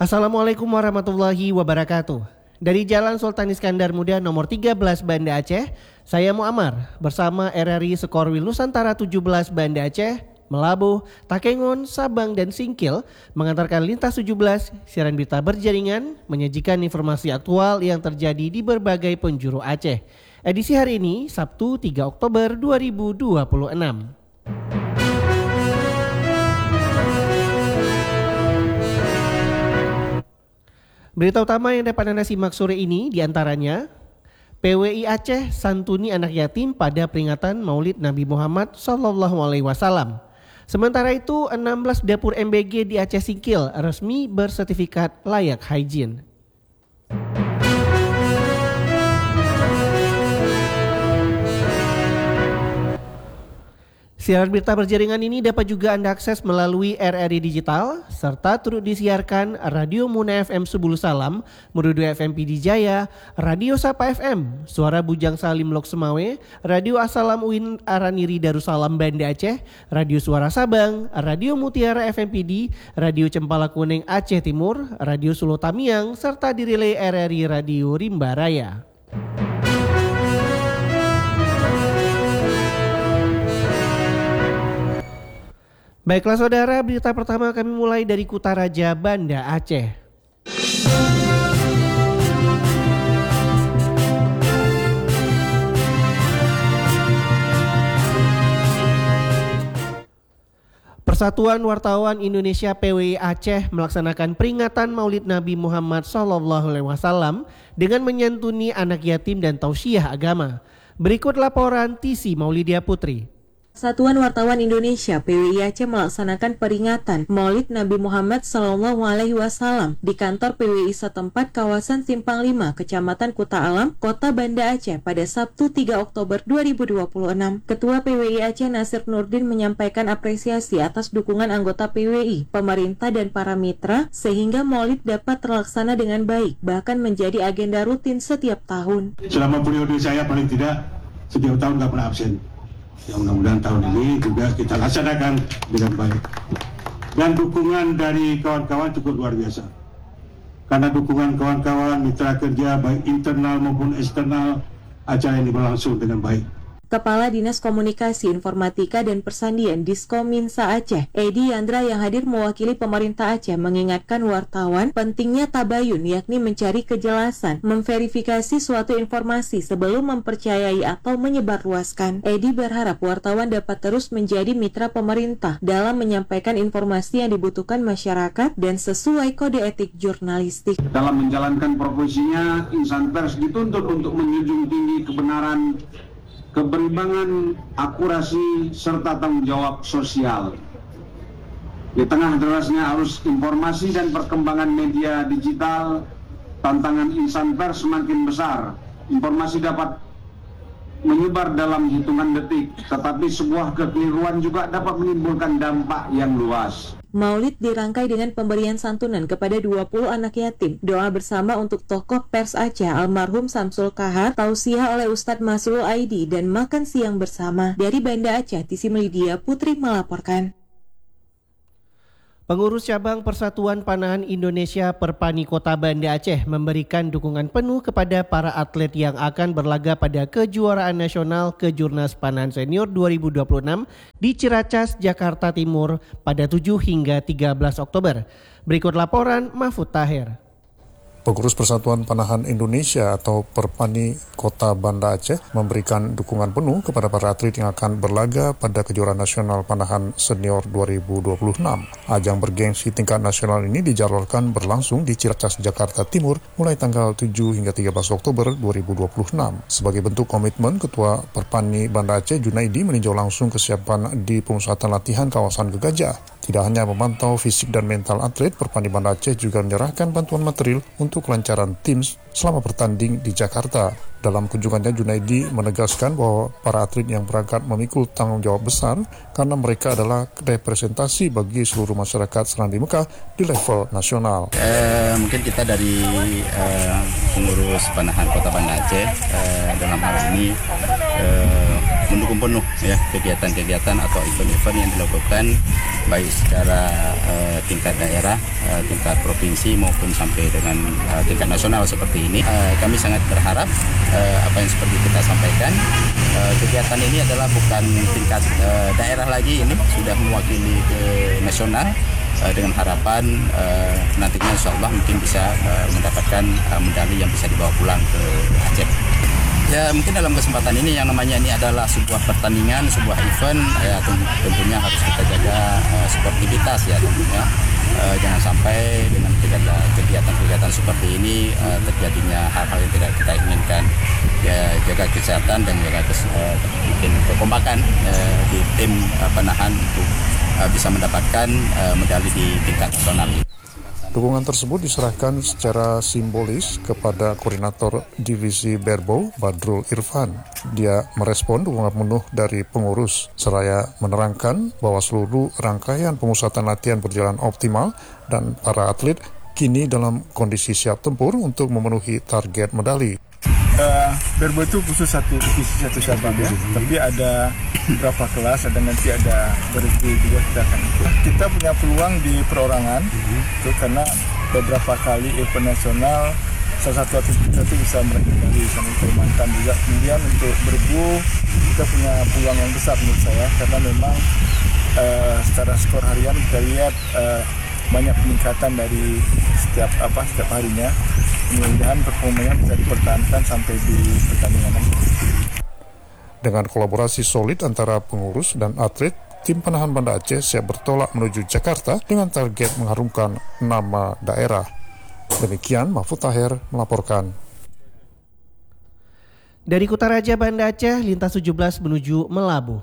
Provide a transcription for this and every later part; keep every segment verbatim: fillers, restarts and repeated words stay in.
Assalamualaikum warahmatullahi wabarakatuh. Dari Jalan Sultan Iskandar Muda nomor tiga belas Banda Aceh, saya Muammar bersama R R I Sekorwil Nusantara tujuh belas Banda Aceh, Melabuh, Takengon, Sabang, dan Singkil mengantarkan Lintas tujuh belas, siaran berita berjaringan, menyajikan informasi aktual yang terjadi di berbagai penjuru Aceh. Edisi hari ini, Sabtu tiga Oktober dua ribu dua puluh enam. Berita utama yang dapat Anda simak sore ini diantaranya, P W I Aceh santuni anak yatim pada peringatan Maulid Nabi Muhammad Sallallahu Alaihi Wasallam. Sementara itu, enam belas dapur M B G di Aceh Singkil resmi bersertifikat layak hygiene. Siaran berita berjaringan ini dapat juga Anda akses melalui R R I Digital, serta turut disiarkan Radio Muna F M Subulu Salam, Merudu F M P D Jaya, Radio Sapa F M, Suara Bujang Salim Lok Semawe, Radio Assalam Uin Araniri Darussalam Banda Aceh, Radio Suara Sabang, Radio Mutiara F M P D, Radio Cempala Kuning Aceh Timur, Radio Sulu Tamiang, serta dirilai R R I Radio Rimba Raya. Baiklah saudara, berita pertama kami mulai dari Kutaraja, Banda Aceh. Persatuan Wartawan Indonesia P W I Aceh melaksanakan peringatan Maulid Nabi Muhammad Sallallahu Alaihi Wasallam dengan menyantuni anak yatim dan tausiah agama. Berikut laporan Tisi Maulidia Putri. Persatuan Wartawan Indonesia P W I Aceh melaksanakan peringatan Maulid Nabi Muhammad Sallallahu Alaihi Wasallam di kantor P W I setempat kawasan Simpang lima, Kecamatan Kuta Alam, Kota Banda Aceh pada Sabtu tiga Oktober dua ribu dua puluh enam. Ketua P W I Aceh Nasir Nurdin menyampaikan apresiasi atas dukungan anggota P W I, pemerintah dan para mitra sehingga Maulid dapat terlaksana dengan baik, bahkan menjadi agenda rutin setiap tahun. Selama periode saya paling tidak setiap tahun nggak pernah absen. Ya, mudah-mudahan tahun ini juga kita laksanakan dengan baik. Dan dukungan dari kawan-kawan cukup luar biasa. Karena dukungan kawan-kawan mitra kerja baik internal maupun eksternal, acara ini berlangsung dengan baik. Kepala Dinas Komunikasi Informatika dan Persandian Diskominsa Aceh, Edi Yandra yang hadir mewakili pemerintah Aceh mengingatkan wartawan pentingnya tabayun, yakni mencari kejelasan, memverifikasi suatu informasi sebelum mempercayai atau menyebarluaskan. Edi berharap wartawan dapat terus menjadi mitra pemerintah dalam menyampaikan informasi yang dibutuhkan masyarakat dan sesuai kode etik jurnalistik. Dalam menjalankan profesinya, insan pers dituntut untuk menjunjung tinggi kebenaran, keberimbangan, akurasi, serta tanggung jawab sosial. Di tengah derasnya arus informasi dan perkembangan media digital, tantangan insan pers semakin besar. Informasi dapat menyebar dalam hitungan detik, tetapi sebuah kekeliruan juga dapat menimbulkan dampak yang luas. Maulid dirangkai dengan pemberian santunan kepada dua puluh anak yatim, doa bersama untuk tokoh pers Aceh almarhum Samsul Kahar, tausiah oleh Ustadz Masrul Aidi, dan makan siang bersama. Dari Banda Aceh, Tisi Melidia Putri melaporkan. Pengurus cabang Persatuan Panahan Indonesia Perpani Kota Banda Aceh memberikan dukungan penuh kepada para atlet yang akan berlaga pada kejuaraan nasional Kejurnas Panahan Senior dua ribu dua puluh enam di Ciracas, Jakarta Timur pada tujuh hingga tiga belas Oktober. Berikut laporan Mahfud Tahir. Pengurus Persatuan Panahan Indonesia atau Perpani Kota Banda Aceh memberikan dukungan penuh kepada para atlet yang akan berlaga pada kejuaraan nasional panahan senior dua ribu dua puluh enam. Ajang bergengsi tingkat nasional ini dijadwalkan berlangsung di Ciracas, Jakarta Timur mulai tanggal tujuh hingga tiga belas Oktober dua ribu dua puluh enam. Sebagai bentuk komitmen, Ketua Perpani Banda Aceh Junaidi meninjau langsung kesiapan di pemusatan latihan kawasan Gegajah. Tidak hanya memantau fisik dan mental atlet, Perpani Banda Aceh juga menyerahkan bantuan material untuk kelancaran tim selama bertanding di Jakarta. Dalam kunjungannya, Junaidi menegaskan bahwa para atlet yang berangkat memikul tanggung jawab besar karena mereka adalah representasi bagi seluruh masyarakat Serambi Mekah di level nasional. Eh, mungkin kita dari eh, pengurus panahan Kota Banda Aceh eh, dalam hal ini eh, mendukung penuh ya kegiatan-kegiatan atau event-event yang dilakukan baik secara uh, tingkat daerah, uh, tingkat provinsi maupun sampai dengan uh, tingkat nasional seperti ini. Uh, kami sangat berharap uh, apa yang seperti kita sampaikan, uh, kegiatan ini adalah bukan tingkat uh, daerah lagi, ini sudah mewakili ke nasional. Dengan harapan uh, nantinya insya Allah mungkin bisa uh, mendapatkan uh, medali yang bisa dibawa pulang ke Aceh. Ya mungkin dalam kesempatan ini yang namanya ini adalah sebuah pertandingan, sebuah event, ya tentunya harus kita jaga uh, sportivitas ya tentunya. Uh, jangan sampai dengan kegiatan-kegiatan seperti ini uh, terjadinya hal-hal yang tidak kita inginkan. Ya jaga kesehatan dan jaga kes, uh, bikin kekompakan uh, di tim uh, penahan untuk uh, bisa mendapatkan uh, medali di tingkat nasional. Dukungan tersebut diserahkan secara simbolis kepada Koordinator Divisi Berbo, Badrul Irfan. Dia merespon dukungan penuh dari pengurus, seraya menerangkan bahwa seluruh rangkaian pemusatan latihan berjalan optimal dan para atlet kini dalam kondisi siap tempur untuk memenuhi target medali. Uh, Berbo itu khusus satu divisi satu cabang ya, tapi ada beberapa kelas, ada nanti ada berhenti juga kita akan ikut. Kita punya peluang di perorangan, itu karena beberapa kali event nasional salah satu atlet kita itu bisa meraih medali sama Kalimantan juga. Kemudian untuk berbu kita punya peluang yang besar menurut saya karena memang uh, secara skor harian kita lihat uh, banyak peningkatan dari setiap apa setiap harinya. Mudah-mudahan performanya bisa dipertahankan sampai di pertandingan nanti. Dengan kolaborasi solid antara pengurus dan atlet, tim penahan Banda Aceh siap bertolak menuju Jakarta dengan target mengharumkan nama daerah. Demikian Mahfud Tahir melaporkan. Dari Kutaraja Banda Aceh, lintas tujuh belas menuju Melabu.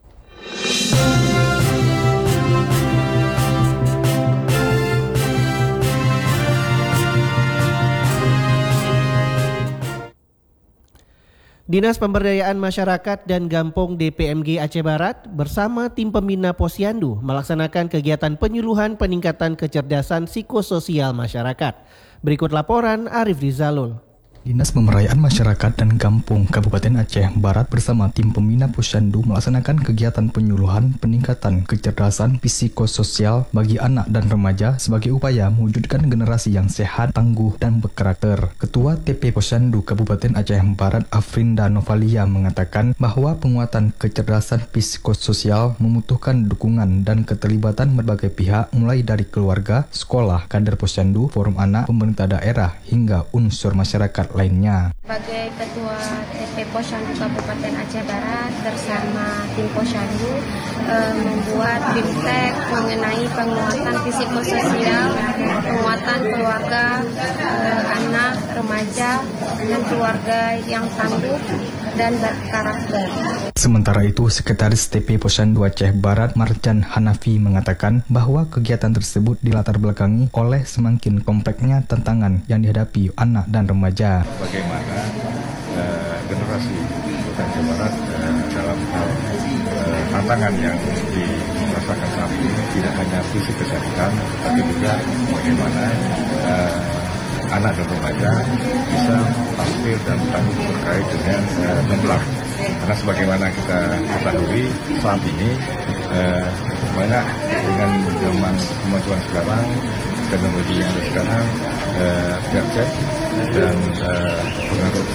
Dinas Pemberdayaan Masyarakat dan Gampong D P M G Aceh Barat bersama tim pembina Posyandu melaksanakan kegiatan penyuluhan peningkatan kecerdasan psikososial masyarakat. Berikut laporan Arif Rizalul. Dinas Pemberdayaan Masyarakat dan Gampong Kabupaten Aceh Barat bersama tim pembina Posyandu melaksanakan kegiatan penyuluhan peningkatan kecerdasan psikososial bagi anak dan remaja sebagai upaya mewujudkan generasi yang sehat, tangguh, dan berkarakter. Ketua T P Posyandu Kabupaten Aceh Barat Afrinda Novalia mengatakan bahwa penguatan kecerdasan psikososial membutuhkan dukungan dan keterlibatan berbagai pihak mulai dari keluarga, sekolah, kader Posyandu, forum anak, pemerintah daerah, hingga unsur masyarakat lainnya. Sebagai Ketua T P Posyandu Kabupaten Aceh Barat bersama tim Posyandu e, membuat bimtek mengenai penguatan psikososial, penguatan keluarga, e, anak, remaja, dan keluarga yang tangguh dan berkarakter. Sementara itu, Sekretaris T P Posyandu Aceh Barat Marjan Hanafi mengatakan bahwa kegiatan tersebut dilatar belakangi oleh semakin kompleksnya tantangan yang dihadapi anak dan remaja. Bagaimana uh, generasi Aceh Barat uh, dalam hal uh, tantangan yang dirasakan saat ini tidak hanya fisik kesehatan, tapi juga bagaimana uh, anak dan remaja bisa tampil dan tangguh terkait dengan uh, gemblang. Karena sebagaimana kita ketahui saat ini uh, banyak dengan zaman kemajuan sekarang, teknologi yang ada sekarang, uh, gadget dan uh, pengaruh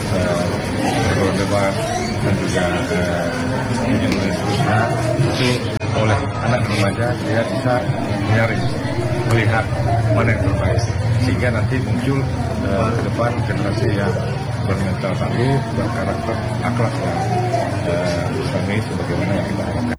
uh, lebar dan juga teknologi seterusnya itu oleh anak remaja dia bisa menyaring, melihat mana yang terbaik sehingga nanti muncul uh, ke depan generasi yang bermental tangguh, berkarakter, akhlak yang uh, seni sebagaimana yang kita harapkan.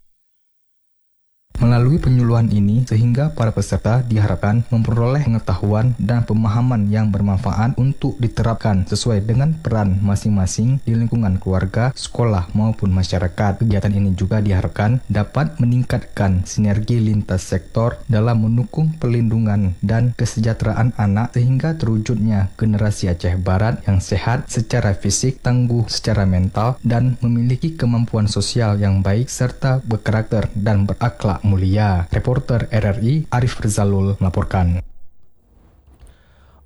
Melalui penyuluhan ini, sehingga para peserta diharapkan memperoleh pengetahuan dan pemahaman yang bermanfaat untuk diterapkan sesuai dengan peran masing-masing di lingkungan keluarga, sekolah, maupun masyarakat. Kegiatan ini juga diharapkan dapat meningkatkan sinergi lintas sektor dalam mendukung perlindungan dan kesejahteraan anak sehingga terwujudnya generasi Aceh Barat yang sehat secara fisik, tangguh secara mental, dan memiliki kemampuan sosial yang baik serta berkarakter dan berakhlak mulia. Reporter R R I Arif Rizalul melaporkan.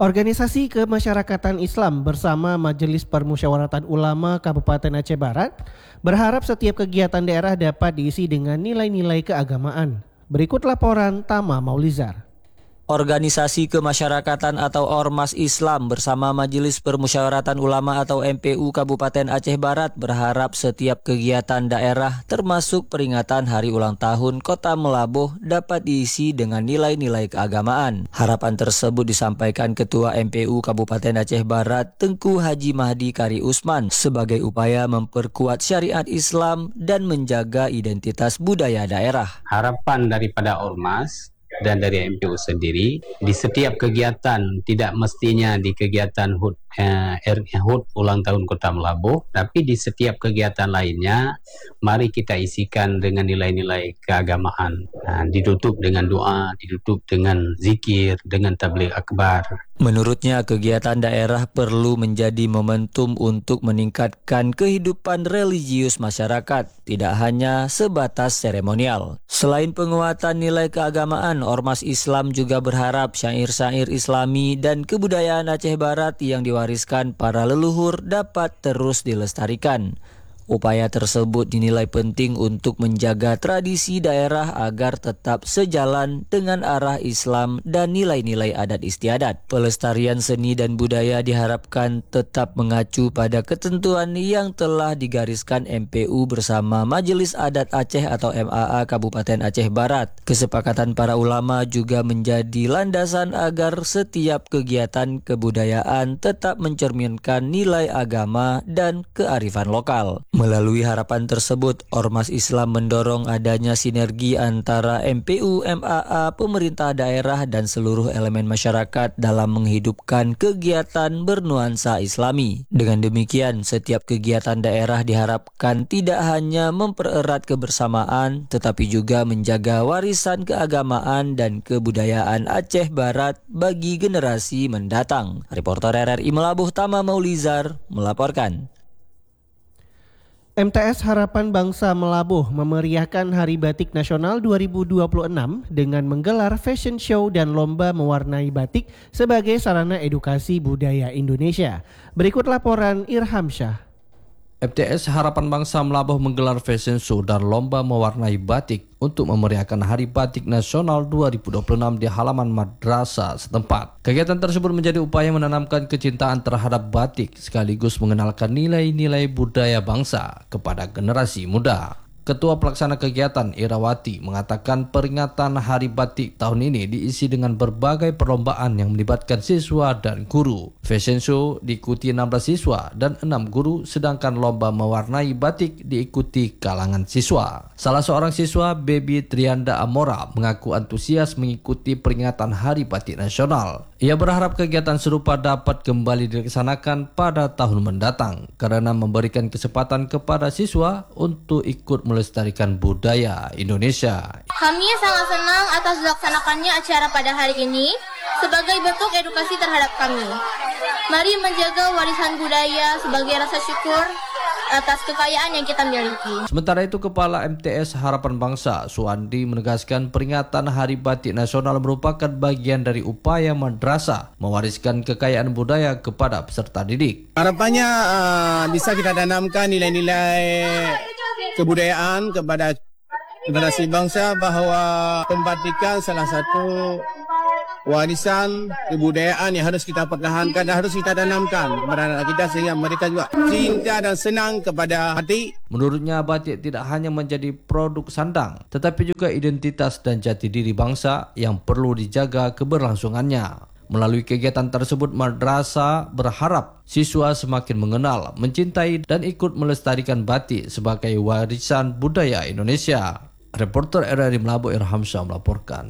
Organisasi Kemasyarakatan Islam bersama Majelis Permusyawaratan Ulama Kabupaten Aceh Barat berharap setiap kegiatan daerah dapat diisi dengan nilai-nilai keagamaan. Berikut laporan Tama Maulizar. Organisasi Kemasyarakatan atau Ormas Islam bersama Majelis Permusyawaratan Ulama atau M P U Kabupaten Aceh Barat berharap setiap kegiatan daerah termasuk peringatan Hari Ulang Tahun Kota Melabuh dapat diisi dengan nilai-nilai keagamaan. Harapan tersebut disampaikan Ketua M P U Kabupaten Aceh Barat Tengku Haji Mahdi Kari Usman sebagai upaya memperkuat syariat Islam dan menjaga identitas budaya daerah. Harapan daripada Ormas dan dari M P U sendiri, di setiap kegiatan, tidak mestinya di kegiatan H U D, eh, H U D ulang tahun Kota Melabuh, tapi di setiap kegiatan lainnya, mari kita isikan dengan nilai-nilai keagamaan. Nah, ditutup dengan doa, ditutup dengan zikir, dengan tabligh akbar. Menurutnya, kegiatan daerah perlu menjadi momentum untuk meningkatkan kehidupan religius masyarakat, tidak hanya sebatas seremonial. Selain penguatan nilai keagamaan, Ormas Islam juga berharap syair-syair Islami dan kebudayaan Aceh Barat yang diwariskan para leluhur dapat terus dilestarikan. Upaya tersebut dinilai penting untuk menjaga tradisi daerah agar tetap sejalan dengan arah Islam dan nilai-nilai adat istiadat. Pelestarian seni dan budaya diharapkan tetap mengacu pada ketentuan yang telah digariskan M P U bersama Majelis Adat Aceh atau M A A Kabupaten Aceh Barat. Kesepakatan para ulama juga menjadi landasan agar setiap kegiatan kebudayaan tetap mencerminkan nilai agama dan kearifan lokal. Melalui harapan tersebut, Ormas Islam mendorong adanya sinergi antara M P U, M A A, pemerintah daerah, dan seluruh elemen masyarakat dalam menghidupkan kegiatan bernuansa Islami. Dengan demikian, setiap kegiatan daerah diharapkan tidak hanya mempererat kebersamaan, tetapi juga menjaga warisan keagamaan dan kebudayaan Aceh Barat bagi generasi mendatang. Reporter R R I Melabuh Tama Maulizar melaporkan. M T S Harapan Bangsa Melabuh memeriahkan Hari Batik Nasional dua ribu dua puluh enam dengan menggelar fashion show dan lomba mewarnai batik sebagai sarana edukasi budaya Indonesia. Berikut laporan Irham Syah. M T S Harapan Bangsa Melabuh menggelar fashion show dan lomba mewarnai batik untuk memeriahkan Hari Batik Nasional dua ribu dua puluh enam di halaman madrasah setempat. Kegiatan tersebut menjadi upaya menanamkan kecintaan terhadap batik sekaligus mengenalkan nilai-nilai budaya bangsa kepada generasi muda. Ketua Pelaksana Kegiatan Irawati mengatakan peringatan Hari Batik tahun ini diisi dengan berbagai perlombaan yang melibatkan siswa dan guru. Fashion show diikuti enam belas siswa dan enam guru, sedangkan lomba mewarnai batik diikuti kalangan siswa. Salah seorang siswa, Baby Trianda Amora, mengaku antusias mengikuti peringatan Hari Batik Nasional. Ia berharap kegiatan serupa dapat kembali dilaksanakan pada tahun mendatang karena memberikan kesempatan kepada siswa untuk ikut melestarikan budaya Indonesia. Kami sangat senang atas dilaksanakannya acara pada hari ini sebagai bentuk edukasi terhadap kami. Mari menjaga warisan budaya sebagai rasa syukur atas kekayaan yang kita miliki. Sementara itu, Kepala M T S Harapan Bangsa, Suandi, menegaskan peringatan Hari Batik Nasional merupakan bagian dari upaya madrasah mewariskan kekayaan budaya kepada peserta didik. Harapannya uh, bisa kita tanamkan nilai-nilai kebudayaan kepada generasi bangsa bahwa pembatikan salah satu warisan kebudayaan yang harus kita pertahankan dan harus kita tanamkan kepada anak kita sehingga mereka juga cinta dan senang kepada batik. Menurutnya, batik tidak hanya menjadi produk sandang, tetapi juga identitas dan jati diri bangsa yang perlu dijaga keberlangsungannya. Melalui kegiatan tersebut, madrasah berharap siswa semakin mengenal, mencintai, dan ikut melestarikan batik sebagai warisan budaya Indonesia. Reporter R R I Melabuh Irham Syah melaporkan.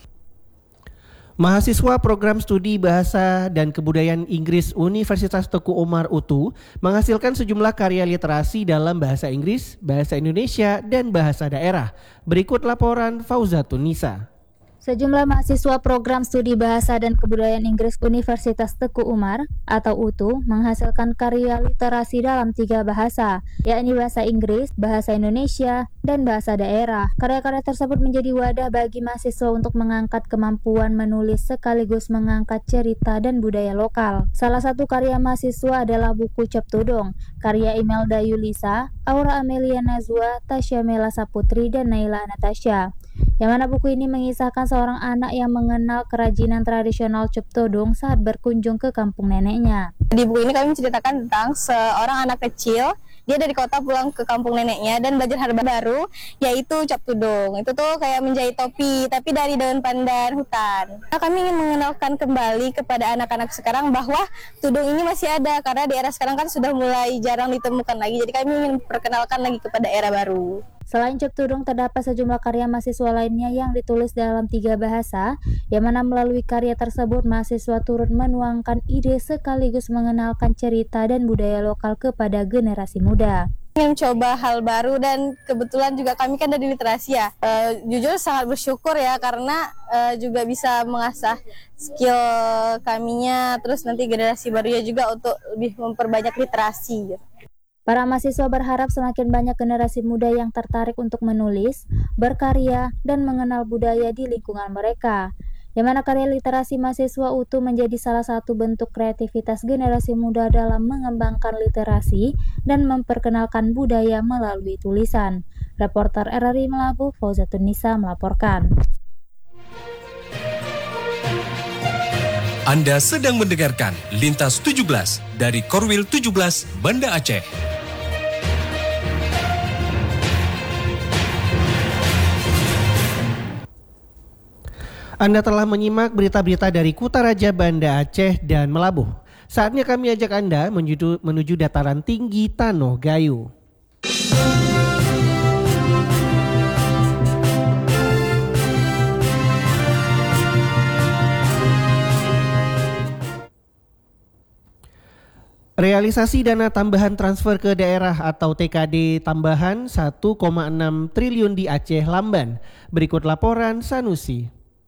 Mahasiswa Program Studi Bahasa dan Kebudayaan Inggris Universitas Teguh Umar U T U menghasilkan sejumlah karya literasi dalam bahasa Inggris, bahasa Indonesia, dan bahasa daerah. Berikut laporan Fauzatun Nisa. Sejumlah mahasiswa program studi bahasa dan kebudayaan Inggris Universitas Teguh Umar atau U T U menghasilkan karya literasi dalam tiga bahasa, yakni bahasa Inggris, bahasa Indonesia, dan bahasa daerah. Karya-karya tersebut menjadi wadah bagi mahasiswa untuk mengangkat kemampuan menulis sekaligus mengangkat cerita dan budaya lokal. Salah satu karya mahasiswa adalah buku Cap Tudung, karya Imelda Yulisa, Aura Amelia Nazwa, Tasya Mela Saputri, dan Naila Natasha. Yang mana buku ini mengisahkan seorang anak yang mengenal kerajinan tradisional Cap Tudung saat berkunjung ke kampung neneknya. Di buku ini kami menceritakan tentang seorang anak kecil, dia dari kota pulang ke kampung neneknya dan belajar hal baru, yaitu Cap Tudung. Itu tuh kayak menjahit topi, tapi dari daun pandan hutan. Nah, kami ingin mengenalkan kembali kepada anak-anak sekarang bahwa tudung ini masih ada, karena di era sekarang kan sudah mulai jarang ditemukan lagi. Jadi kami ingin perkenalkan lagi kepada era baru. Selain Cap Tudung, terdapat sejumlah karya mahasiswa lainnya yang ditulis dalam tiga bahasa, yang mana melalui karya tersebut mahasiswa turut menuangkan ide sekaligus mengenalkan cerita dan budaya lokal kepada generasi muda. Ingin coba hal baru dan kebetulan juga kami kan dari literasi ya. E, jujur sangat bersyukur ya karena e, juga bisa mengasah skill kaminya, terus nanti generasi barunya juga untuk lebih memperbanyak literasi gitu. Para mahasiswa berharap semakin banyak generasi muda yang tertarik untuk menulis, berkarya, dan mengenal budaya di lingkungan mereka. Yang mana karya literasi mahasiswa U T U menjadi salah satu bentuk kreativitas generasi muda dalam mengembangkan literasi dan memperkenalkan budaya melalui tulisan. Reporter R R I Melabuh, Fauzatun Nisa melaporkan. Anda sedang mendengarkan Lintas tujuh belas dari Korwil tujuh belas Banda Aceh. Anda telah menyimak berita-berita dari Kutaraja, Banda Aceh, dan Melabuh. Saatnya kami ajak Anda menuju, menuju dataran tinggi Tanoh Gayo. Realisasi dana tambahan transfer ke daerah atau T K D tambahan satu koma enam triliun di Aceh lamban. Berikut laporan Sanusi.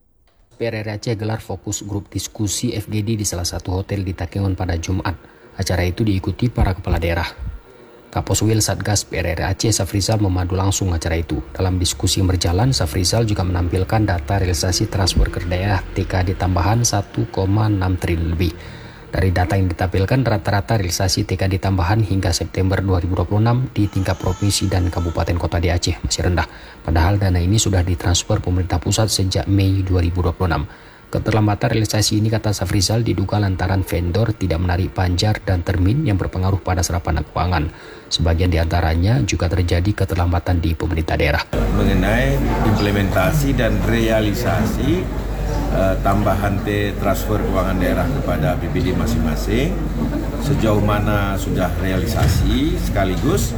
P R R I Aceh gelar fokus grup diskusi F G D di salah satu hotel di Takengon pada Jumat. Acara itu diikuti para kepala daerah. Kaposwil Satgas P R R I Aceh Safrizal memandu langsung acara itu. Dalam diskusi yang berjalan, Safrizal juga menampilkan data realisasi transfer ke daerah T K D tambahan satu koma enam triliun lebih. Dari data yang ditampilkan, rata-rata realisasi T K D tambahan hingga September dua ribu dua puluh enam di tingkat provinsi dan kabupaten kota di Aceh masih rendah. Padahal dana ini sudah ditransfer pemerintah pusat sejak Mei dua ribu dua puluh enam. Keterlambatan realisasi ini, kata Safrizal, diduga lantaran vendor tidak menarik panjar dan termin yang berpengaruh pada serapan keuangan. Sebagian di antaranya juga terjadi keterlambatan di pemerintah daerah. Mengenai implementasi dan realisasi Uh, tambahan T transfer keuangan daerah kepada A P B D masing-masing, sejauh mana sudah realisasi, sekaligus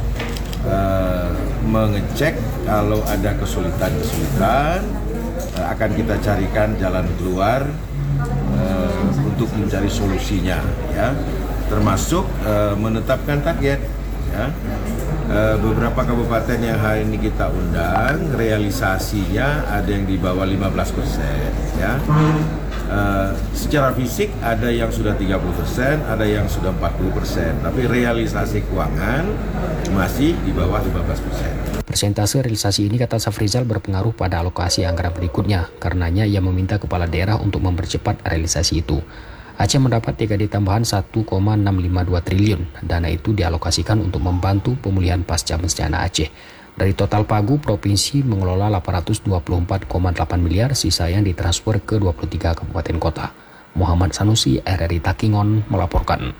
uh, mengecek kalau ada kesulitan-kesulitan, uh, akan kita carikan jalan keluar uh, untuk mencari solusinya, ya, termasuk uh, menetapkan target. Ya. Uh, beberapa kabupaten yang hari ini kita undang, realisasinya ada yang di bawah lima belas persen. Ya. Uh, secara fisik ada yang sudah tiga puluh persen, ada yang sudah empat puluh persen, tapi realisasi keuangan masih di bawah lima belas persen. Persentase realisasi ini, kata Safrizal, berpengaruh pada alokasi anggaran berikutnya. Karenanya ia meminta kepala daerah untuk mempercepat realisasi itu. Aceh mendapat T K D tambahan satu koma enam lima dua triliun. Dana itu dialokasikan untuk membantu pemulihan pasca bencana Aceh. Dari total pagu, provinsi mengelola delapan ratus dua puluh empat koma delapan miliar, sisa yang ditransfer ke dua puluh tiga kabupaten kota. Muhammad Sanusi, R R I Takengon melaporkan.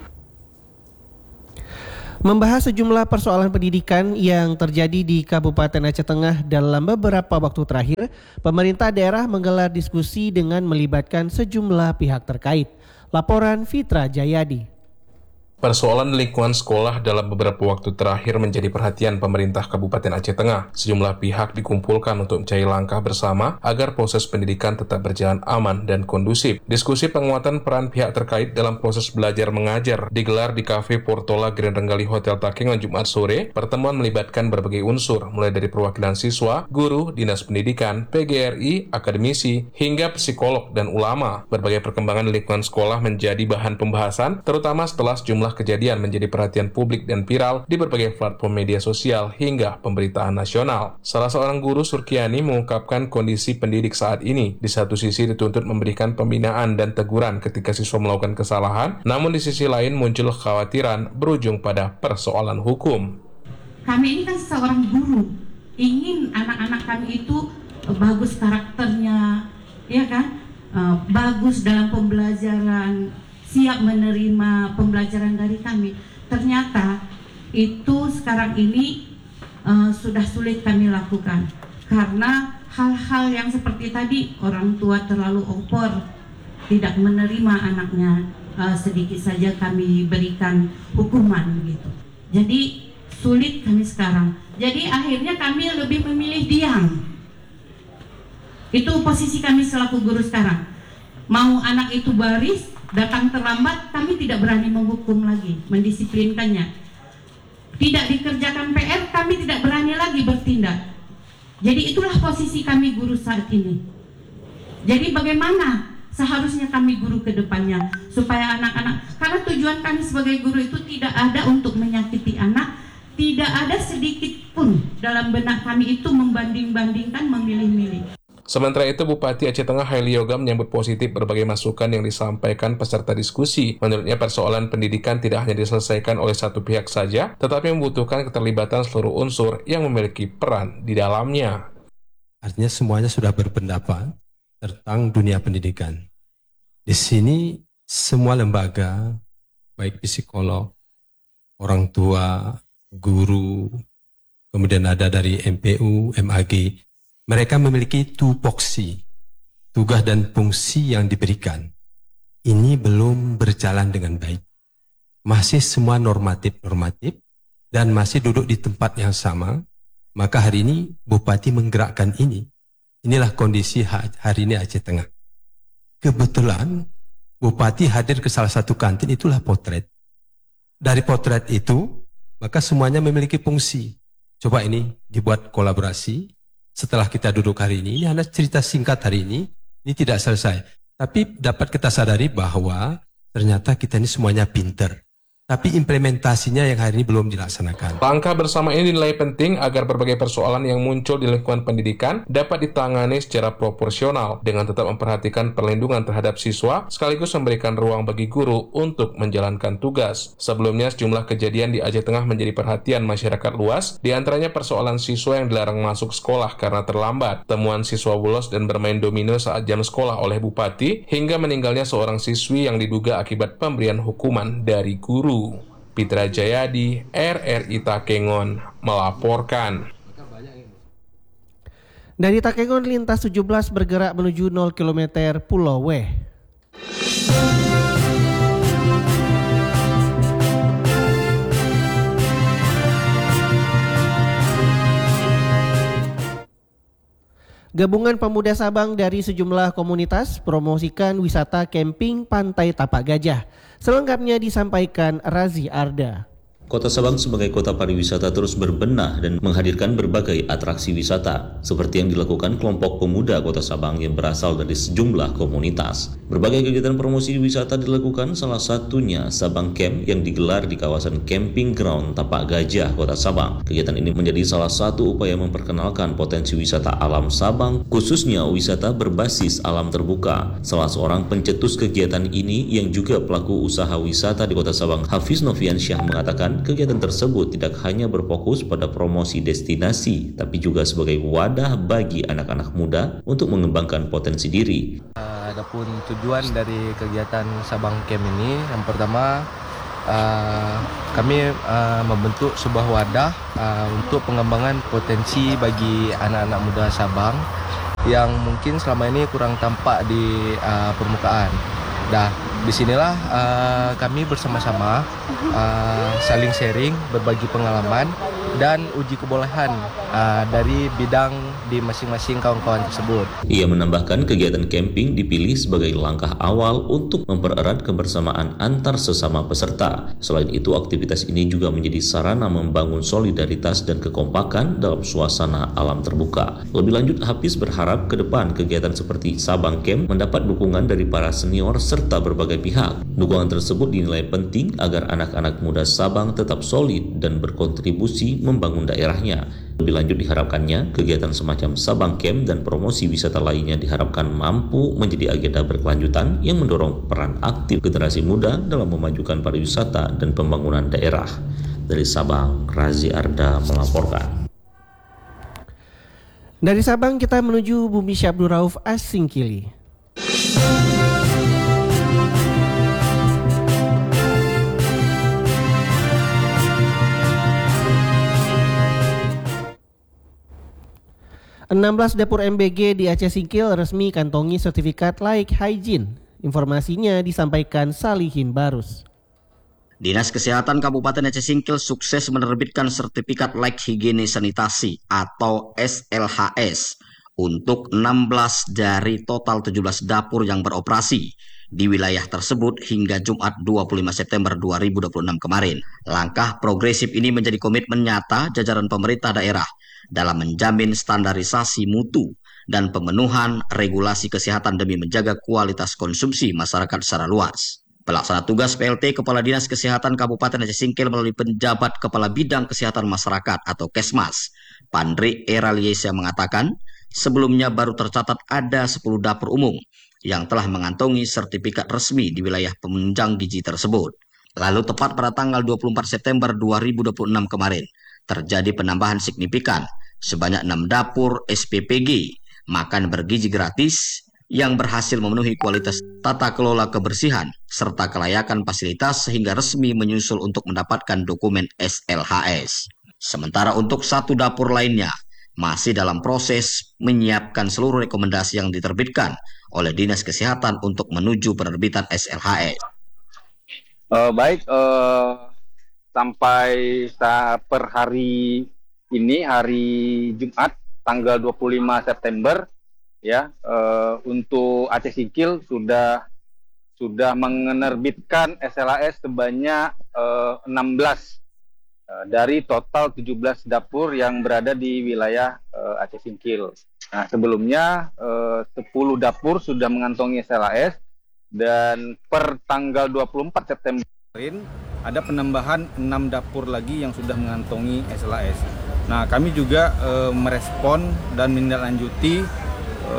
Membahas sejumlah persoalan pendidikan yang terjadi di Kabupaten Aceh Tengah dalam beberapa waktu terakhir, pemerintah daerah menggelar diskusi dengan melibatkan sejumlah pihak terkait. Laporan Fitra Jayadi. Persoalan lingkungan sekolah dalam beberapa waktu terakhir menjadi perhatian pemerintah Kabupaten Aceh Tengah. Sejumlah pihak dikumpulkan untuk mencari langkah bersama agar proses pendidikan tetap berjalan aman dan kondusif. Diskusi penguatan peran pihak terkait dalam proses belajar mengajar digelar di Cafe Portola Grand Renggali Hotel Takengon Jumat sore. Pertemuan melibatkan berbagai unsur, mulai dari perwakilan siswa, guru, dinas pendidikan, P G R I, akademisi, hingga psikolog dan ulama. Berbagai perkembangan lingkungan sekolah menjadi bahan pembahasan, terutama setelah sejumlah kejadian menjadi perhatian publik dan viral di berbagai platform media sosial hingga pemberitaan nasional. Salah seorang guru, Surkiani, mengungkapkan kondisi pendidik saat ini. Di satu sisi dituntut memberikan pembinaan dan teguran ketika siswa melakukan kesalahan, namun di sisi lain muncul kekhawatiran berujung pada persoalan hukum. Kami ini kan seorang guru, ingin anak-anak kami itu bagus karakternya, ya kan, uh, bagus dalam pembelajaran, siap menerima pembelajaran dari kami. Ternyata itu sekarang ini uh, sudah sulit kami lakukan karena hal-hal yang seperti tadi, orang tua terlalu over, tidak menerima anaknya, uh, sedikit saja kami berikan hukuman gitu. Jadi sulit kami sekarang. Jadi akhirnya kami lebih memilih diam. Itu posisi kami selaku guru sekarang. Mau anak itu baris, datang terlambat, kami tidak berani menghukum lagi, mendisiplinkannya. Tidak dikerjakan P R, kami tidak berani lagi bertindak. Jadi itulah posisi kami guru saat ini. Jadi bagaimana seharusnya kami guru ke depannya supaya anak-anak, karena tujuan kami sebagai guru itu tidak ada untuk menyakiti anak, tidak ada sedikit pun dalam benak kami itu membanding-bandingkan, memilih-milih. Sementara itu, Bupati Aceh Tengah Haili Yoga menyambut positif berbagai masukan yang disampaikan peserta diskusi. Menurutnya, persoalan pendidikan tidak hanya diselesaikan oleh satu pihak saja, tetapi membutuhkan keterlibatan seluruh unsur yang memiliki peran di dalamnya. Artinya semuanya sudah berpendapat tentang dunia pendidikan. Di sini semua lembaga, baik psikolog, orang tua, guru, kemudian ada dari M P U, M A G, mereka memiliki tupoksi, tugas dan fungsi yang diberikan. Ini belum berjalan dengan baik. Masih semua normatif-normatif dan masih duduk di tempat yang sama. Maka hari ini Bupati menggerakkan ini. Inilah kondisi hari ini Aceh Tengah. Kebetulan Bupati hadir ke salah satu kantin, itulah potret. Dari potret itu, maka semuanya memiliki fungsi. Coba ini dibuat kolaborasi. Setelah kita duduk hari ini, ini hanya cerita singkat hari ini, ini tidak selesai. Tapi dapat kita sadari bahwa ternyata kita ini semuanya pinter. Tapi implementasinya yang hari ini belum dilaksanakan. Langkah bersama ini dinilai penting agar berbagai persoalan yang muncul di lingkungan pendidikan dapat ditangani secara proporsional dengan tetap memperhatikan perlindungan terhadap siswa sekaligus memberikan ruang bagi guru untuk menjalankan tugas. Sebelumnya sejumlah kejadian di Aceh Tengah menjadi perhatian masyarakat luas, di antaranya persoalan siswa yang dilarang masuk sekolah karena terlambat, temuan siswa bolos dan bermain domino saat jam sekolah oleh Bupati, hingga meninggalnya seorang siswi yang diduga akibat pemberian hukuman dari guru. Pitra Jayadi, R R I Takengon, melaporkan. Dari Takengon, lintas tujuh belas bergerak menuju nol kilometer Pulau Weh. Gabungan Pemuda Sabang dari sejumlah komunitas promosikan wisata camping Pantai Tapak Gajah. Selengkapnya disampaikan Razi Arda. Kota Sabang sebagai kota pariwisata terus berbenah dan menghadirkan berbagai atraksi wisata, seperti yang dilakukan kelompok pemuda Kota Sabang yang berasal dari sejumlah komunitas. Berbagai kegiatan promosi wisata dilakukan, salah satunya Sabang Camp yang digelar di kawasan Camping Ground Tapak Gajah, Kota Sabang. Kegiatan ini menjadi salah satu upaya memperkenalkan potensi wisata alam Sabang, khususnya wisata berbasis alam terbuka. Salah seorang pencetus kegiatan ini yang juga pelaku usaha wisata di Kota Sabang, Hafiz Noviansyah, mengatakan kegiatan tersebut tidak hanya berfokus pada promosi destinasi, tapi juga sebagai wadah bagi anak-anak muda untuk mengembangkan potensi diri. Adapun tujuan dari kegiatan Sabang Camp ini, yang pertama uh, kami uh, membentuk sebuah wadah uh, untuk pengembangan potensi bagi anak-anak muda Sabang yang mungkin selama ini kurang tampak di uh, permukaan. Dah Disinilah uh, kami bersama-sama uh, saling sharing, berbagi pengalaman dan uji kebolehan uh, dari bidang di masing-masing kawan-kawan tersebut. Ia menambahkan kegiatan camping dipilih sebagai langkah awal untuk mempererat kebersamaan antar sesama peserta. Selain itu, aktivitas ini juga menjadi sarana membangun solidaritas dan kekompakan dalam suasana alam terbuka. Lebih lanjut, Hafiz berharap ke depan kegiatan seperti Sabang Camp mendapat dukungan dari para senior serta berbagai pihak. Dukungan tersebut dinilai penting agar anak-anak muda Sabang tetap solid dan berkontribusi membangun daerahnya. Lebih lanjut, diharapkannya kegiatan semacam Sabang Camp dan promosi wisata lainnya diharapkan mampu menjadi agenda berkelanjutan yang mendorong peran aktif generasi muda dalam memajukan pariwisata dan pembangunan daerah. Dari Sabang, Razi Arda melaporkan. Dari Sabang kita menuju Bumi Syabdur Rauf Asingkili. enam belas dapur M B G di Aceh Singkil resmi kantongi sertifikat layak hygiene. Informasinya disampaikan Salihin Barus. Dinas Kesehatan Kabupaten Aceh Singkil sukses menerbitkan sertifikat layak higiene sanitasi atau S L H S untuk enam belas dari total tujuh belas dapur yang beroperasi di wilayah tersebut hingga Jumat dua puluh lima September dua ribu dua puluh enam kemarin. Langkah progresif ini menjadi komitmen nyata jajaran pemerintah daerah dalam menjamin standarisasi mutu dan pemenuhan regulasi kesehatan demi menjaga kualitas konsumsi masyarakat secara luas. Pelaksana tugas P L T Kepala Dinas Kesehatan Kabupaten Aceh Singkil melalui penjabat Kepala Bidang Kesehatan Masyarakat atau Kesmas, Pandri Eraliesa mengatakan, sebelumnya baru tercatat ada sepuluh dapur umum yang telah mengantongi sertifikat resmi di wilayah penunjang gizi tersebut. Lalu tepat pada tanggal dua puluh empat September dua ribu dua puluh enam kemarin, terjadi penambahan signifikan sebanyak enam dapur S P P G makan bergizi gratis yang berhasil memenuhi kualitas tata kelola kebersihan serta kelayakan fasilitas sehingga resmi menyusul untuk mendapatkan dokumen S L H S. Sementara untuk satu dapur lainnya masih dalam proses menyiapkan seluruh rekomendasi yang diterbitkan oleh Dinas Kesehatan untuk menuju penerbitan S L H S. Uh, baik, uh, sampai per hari ini, hari Jumat, tanggal dua puluh lima September, ya, uh, untuk Aceh Singkil sudah sudah menerbitkan S L H S sebanyak uh, enam belas uh, dari total tujuh belas dapur yang berada di wilayah uh, Aceh Singkil. Nah, sebelumnya uh, sepuluh dapur sudah mengantongi S L H S dan per tanggal dua puluh empat September kemarin ada penambahan enam dapur lagi yang sudah mengantongi S L H S. Nah, kami juga e, merespon dan menindaklanjuti e,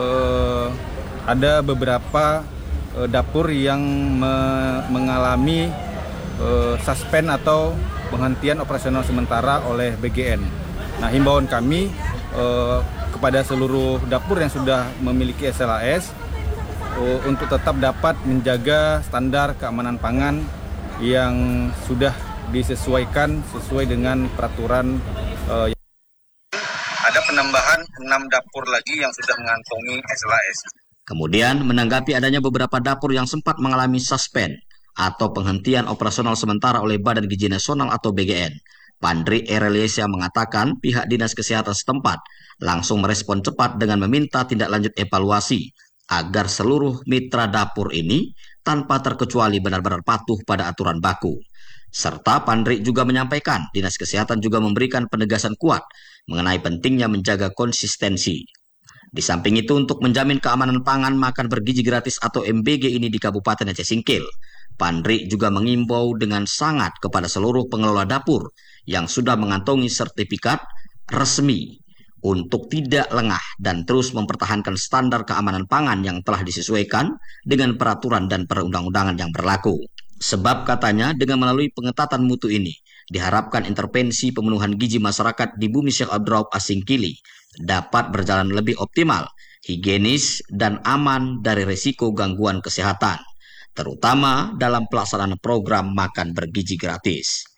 ada beberapa e, dapur yang me, mengalami e, suspend atau penghentian operasional sementara oleh B G N. Nah, himbauan kami e, kepada seluruh dapur yang sudah memiliki S L H S e, untuk tetap dapat menjaga standar keamanan pangan yang sudah disesuaikan sesuai dengan peraturan uh, ada penambahan enam dapur lagi yang sudah mengantongi S L H S. Kemudian menanggapi adanya beberapa dapur yang sempat mengalami suspend atau penghentian operasional sementara oleh Badan Gizi Nasional atau B G N, Pandri Eraliesa mengatakan pihak Dinas Kesehatan setempat langsung merespon cepat dengan meminta tindak lanjut evaluasi agar seluruh mitra dapur ini tanpa terkecuali benar-benar patuh pada aturan baku. Serta Pandri juga menyampaikan Dinas Kesehatan juga memberikan penegasan kuat mengenai pentingnya menjaga konsistensi. Di samping itu untuk menjamin keamanan pangan makan bergizi gratis atau M B G ini di Kabupaten Aceh Singkil, Pandri juga mengimbau dengan sangat kepada seluruh pengelola dapur yang sudah mengantongi sertifikat resmi untuk tidak lengah dan terus mempertahankan standar keamanan pangan yang telah disesuaikan dengan peraturan dan perundang-undangan yang berlaku. Sebab katanya dengan melalui pengetatan mutu ini, diharapkan intervensi pemenuhan gizi masyarakat di Bumi Syekh Abdur Rauf Asingkili dapat berjalan lebih optimal, higienis, dan aman dari risiko gangguan kesehatan, terutama dalam pelaksanaan program makan bergizi gratis.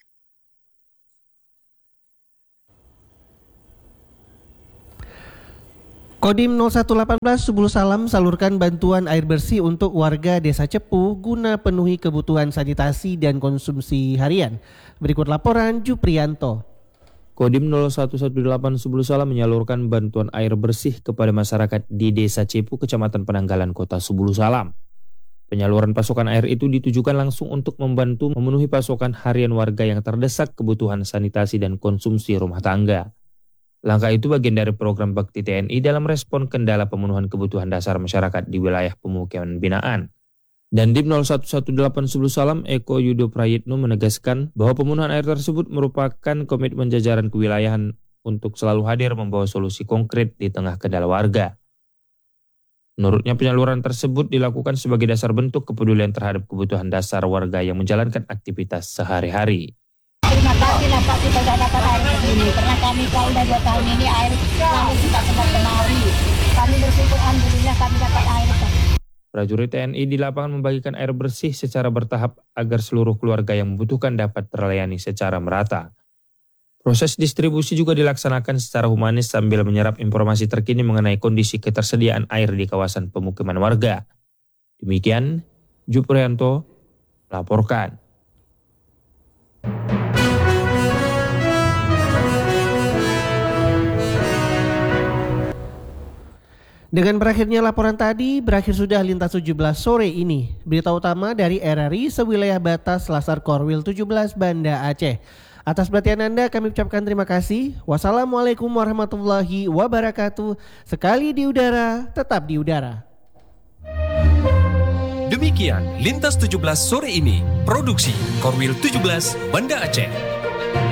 Kodim nol satu delapan belas Subul Salam salurkan bantuan air bersih untuk warga Desa Cepu guna penuhi kebutuhan sanitasi dan konsumsi harian. Berikut laporan Juprianto. Kodim nol satu satu delapan Subul Salam menyalurkan bantuan air bersih kepada masyarakat di Desa Cepu, Kecamatan Penanggalan, Kota Subul Salam. Penyaluran pasokan air itu ditujukan langsung untuk membantu memenuhi pasokan harian warga yang terdesak kebutuhan sanitasi dan konsumsi rumah tangga. Langkah itu bagian dari program Bakti T N I dalam respon kendala pemenuhan kebutuhan dasar masyarakat di wilayah pemukiman binaan. Dandim nol satu satu delapan Subul Salam Eko Yudo Prayitno menegaskan bahwa pemenuhan air tersebut merupakan komitmen jajaran kewilayahan untuk selalu hadir membawa solusi konkret di tengah kendala warga. Menurutnya penyaluran tersebut dilakukan sebagai dasar bentuk kepedulian terhadap kebutuhan dasar warga yang menjalankan aktivitas sehari-hari. Terima kasih lah Pak, kita sudah dapat air begini. Karena kami kalau udah dua tahun ini air selalu kita sempat kemari. Kami bersyukur alhamdulillah kami dapat air. Prajurit T N I di lapangan membagikan air bersih secara bertahap agar seluruh keluarga yang membutuhkan dapat terlayani secara merata. Proses distribusi juga dilaksanakan secara humanis sambil menyerap informasi terkini mengenai kondisi ketersediaan air di kawasan pemukiman warga. Demikian, Juprianto laporkan. Dengan berakhirnya laporan tadi, berakhir sudah Lintas tujuh belas sore ini. Berita utama dari R R I sewilayah batas Lasar Korwil tujuh belas Banda Aceh. Atas perhatian Anda kami ucapkan terima kasih. Wassalamualaikum warahmatullahi wabarakatuh. Sekali di udara, tetap di udara. Demikian Lintas tujuh belas sore ini. Produksi Korwil tujuh belas Banda Aceh.